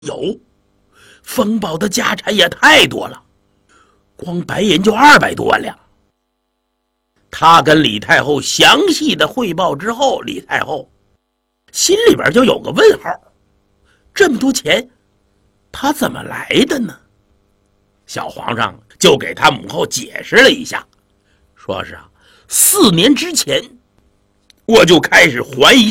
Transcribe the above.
有，风宝的家产也太多了，光白银就200多万两。他跟李太后详细的汇报之后，李太后心里边就有个问号，这么多钱他怎么来的呢？小皇上就给他母后解释了一下，说是4年之前我就开始怀疑